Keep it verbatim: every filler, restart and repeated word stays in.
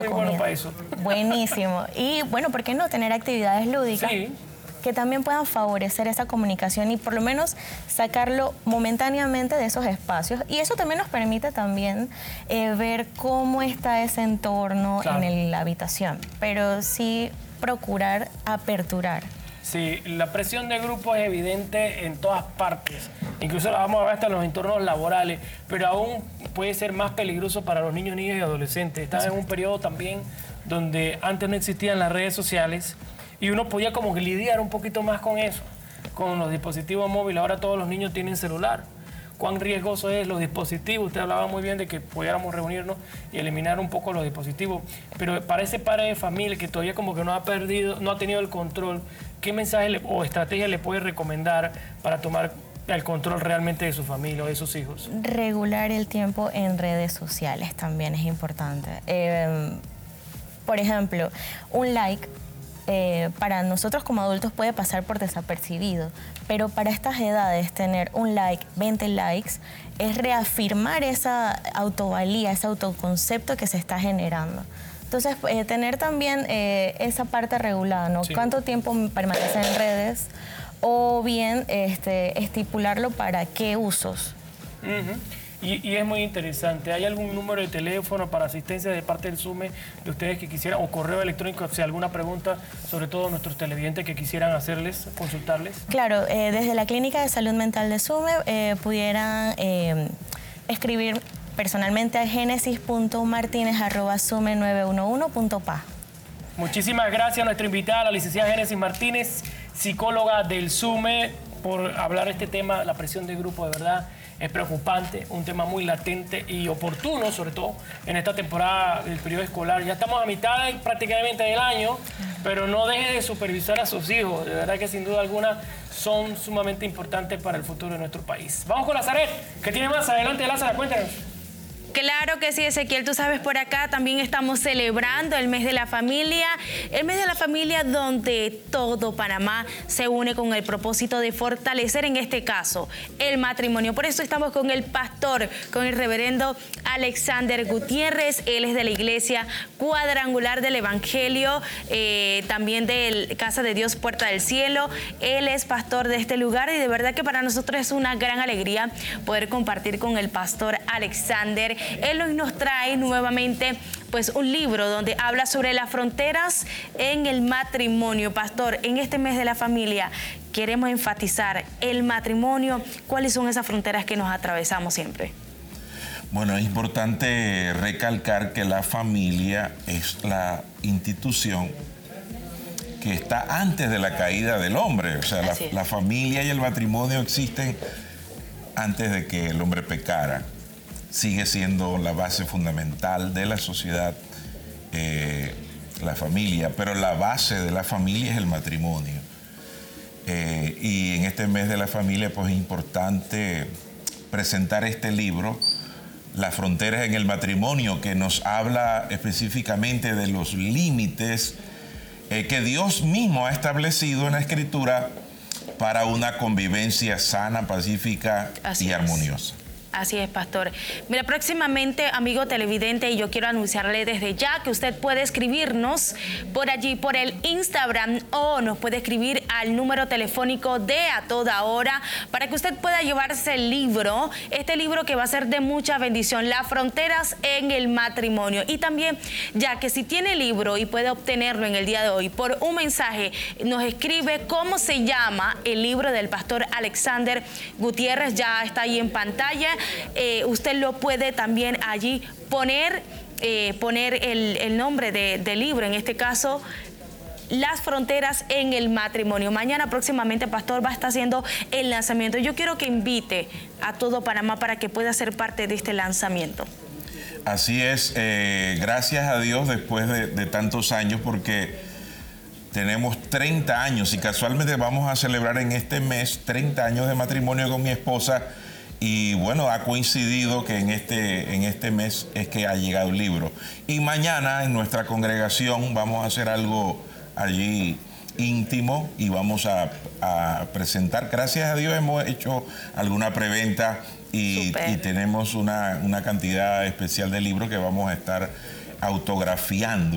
Muy bueno para eso. Buenísimo. Y bueno, ¿por qué no tener actividades lúdicas? Sí. Que también puedan favorecer esa comunicación y por lo menos sacarlo momentáneamente de esos espacios. Y eso también nos permite también eh, ver cómo está ese entorno claro. en el, la habitación. Pero sí procurar aperturar. Sí, la presión de grupo es evidente en todas partes. Incluso la vamos a ver hasta en los entornos laborales, pero aún puede ser más peligroso para los niños, niñas y adolescentes. Están en un periodo también donde antes no existían las redes sociales y uno podía como que lidiar un poquito más con eso, con los dispositivos móviles. Ahora todos los niños tienen celular. Cuán riesgoso es los dispositivos. Usted hablaba muy bien de que pudiéramos reunirnos y eliminar un poco los dispositivos. Pero para ese padre de familia que todavía como que no ha perdido, no ha tenido el control, ¿qué mensaje le, o estrategia le puede recomendar para tomar el control realmente de su familia o de sus hijos? Regular el tiempo en redes sociales también es importante. Eh, por ejemplo, un like Eh, para nosotros como adultos puede pasar por desapercibido, pero para estas edades tener un like, veinte likes, es reafirmar esa autovalía, ese autoconcepto que se está generando. Entonces, eh, tener también eh, esa parte regulada, ¿no? Sí. ¿Cuánto tiempo permanece en redes? O bien este, estipularlo para qué usos. Uh-huh. Y, y es muy interesante. ¿Hay algún número de teléfono para asistencia de parte del SUME de ustedes que quisieran, o correo electrónico, si alguna pregunta, sobre todo nuestros televidentes que quisieran hacerles, consultarles? Claro, eh, desde la Clínica de Salud Mental de SUME eh, pudieran eh, escribir personalmente a genesis punto martinez arroba sume nueve uno uno punto pa. Muchísimas gracias a nuestra invitada, la licenciada Génesis Martínez, psicóloga del SUME, por hablar de este tema, la presión de grupo, de verdad. Es preocupante, un tema muy latente y oportuno, sobre todo en esta temporada del periodo escolar. Ya estamos a mitad prácticamente del año, pero no deje de supervisar a sus hijos. De verdad que sin duda alguna son sumamente importantes para el futuro de nuestro país. Vamos con Lazaret, que tiene más adelante. Lázara, cuéntanos. Claro que sí, Ezequiel, tú sabes, por acá también estamos celebrando el mes de la familia, el mes de la familia donde todo Panamá se une con el propósito de fortalecer, en este caso, el matrimonio. Por eso estamos con el pastor, con el reverendo Alexander Gutiérrez. Él es de la Iglesia Cuadrangular del Evangelio, eh, también de Casa de Dios Puerta del Cielo. Él es pastor de este lugar y de verdad que para nosotros es una gran alegría poder compartir con el pastor Alexander. Él hoy nos trae nuevamente pues un libro donde habla sobre las fronteras en el matrimonio. Pastor, en este mes de la familia queremos enfatizar el matrimonio. ¿Cuáles son esas fronteras que nos atravesamos siempre? Bueno, es importante recalcar que la familia es la institución que está antes de la caída del hombre. O sea, la, la familia y el matrimonio existen antes de que el hombre pecara. Sigue siendo la base fundamental de la sociedad, eh, la familia, pero la base de la familia es el matrimonio. Eh, y en este mes de la familia, pues es importante presentar este libro, Las fronteras en el matrimonio, que nos habla específicamente de los límites eh, que Dios mismo ha establecido en la Escritura para una convivencia sana, pacífica Así y es. armoniosa. Así es, pastor. Mira, próximamente, amigo televidente, y yo quiero anunciarle desde ya que usted puede escribirnos por allí, por el Instagram, o nos puede escribir al número telefónico de A Toda Hora para que usted pueda llevarse el libro, este libro que va a ser de mucha bendición, Las fronteras en el matrimonio. Y también, ya que si tiene el libro y puede obtenerlo en el día de hoy por un mensaje, nos escribe cómo se llama el libro del pastor Alexander Gutiérrez, ya está ahí en pantalla. Eh, usted lo puede también allí poner, eh, poner el, el nombre de, del libro, en este caso, Las fronteras en el matrimonio. Mañana próximamente, pastor, va a estar haciendo el lanzamiento. Yo quiero que invite a todo Panamá para que pueda ser parte de este lanzamiento. Así es, eh, gracias a Dios después de, de tantos años, porque tenemos treinta años y casualmente vamos a celebrar en este mes treinta años de matrimonio con mi esposa. Y bueno, ha coincidido que en este, en este mes es que ha llegado el libro. Y mañana en nuestra congregación vamos a hacer algo allí íntimo y vamos a, a presentar. Gracias a Dios hemos hecho alguna preventa y, y tenemos una, una cantidad especial de libros que vamos a estar autografiando